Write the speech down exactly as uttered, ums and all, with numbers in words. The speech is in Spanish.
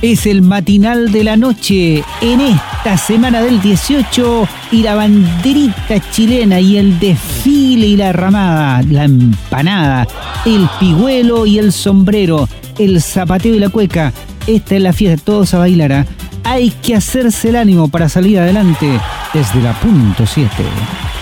Es el matinal de la noche en esta semana del dieciocho y la banderita chilena y el desfile y la ramada, la empanada, el pigüelo y el sombrero, el zapateo y la cueca. Esta es la fiesta, todos a bailar, ¿eh? Hay que hacerse el ánimo para salir adelante desde la punto siete.